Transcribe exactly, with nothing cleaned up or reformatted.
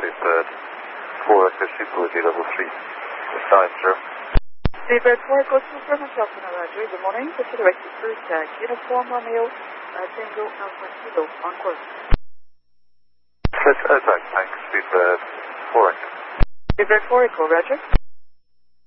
Seabird four Echo Superwoody level three. nine zero. Seabird four Echo Super, Hotel Roger. Good morning. This is the directed cruise tag. Uniform Romeo uh, Tango Alpha Kilo on course. Set airback tank, Seabird four Echo. Seabird four Echo, Roger.